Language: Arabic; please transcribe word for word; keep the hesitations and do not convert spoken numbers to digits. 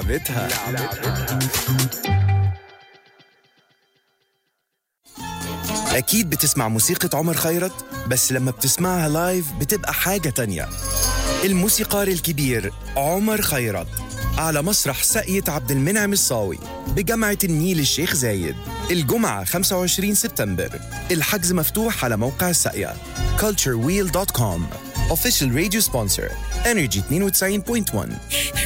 لعبتها. أكيد بتسمع موسيقى عمر خيرت، بس لما بتسمعها لايف بتبقى حاجة تانية. الموسيقار الكبير عمر خيرت على مسرح ساقية عبد المنعم الصاوي بجامعة النيل الشيخ زايد الجمعة خمسة وعشرين سبتمبر. الحجز مفتوح على موقع ساقية culture wheel دوت كوم. Official radio sponsor Energy اثنين وتسعين فاصلة واحد.